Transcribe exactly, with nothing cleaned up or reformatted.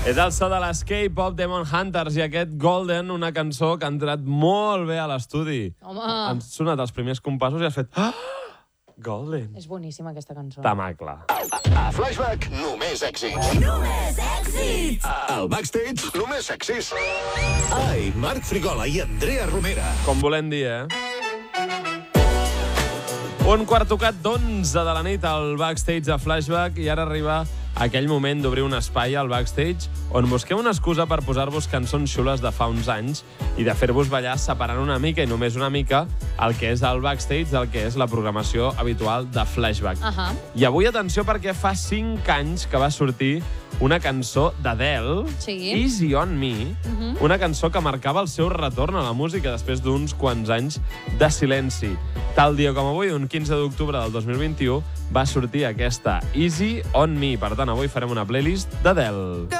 És el so de l'Sk-Pop Demon Hunters i aquest Golden, una cançó que ha entrat molt bé a l'estudi. Home! Han sonat els primers compassos i has fet... Ah! Golden. És boníssima, aquesta cançó. Tamacle. A Flashback, només èxits. Només èxits! Al Backstage, només èxits. Ai, Marc Frigola i Andrea Romera. Com volem dir, eh? Un quart tocat d'onze de la nit al Backstage de Flashback i ara arriba aquell moment d'obrir un espai al Backstage on busqueu una excusa per posar-vos cançons xules de fa uns anys i de fer-vos ballar separant una mica i només una mica el que és el Backstage del que és la programació habitual de Flashback. Uh -huh. I avui, atenció, perquè fa cinc anys que va sortir una cançó d'Adele, Sí. Easy on Me, uh -huh. una cançó que marcava el seu retorn a la música després d'uns quants anys de silenci. Tal dia com avui, un quinze d'octubre del dos mil vint-i-u, va sortir aquesta Easy on Me. Per tant, avui farem una playlist d'Adele.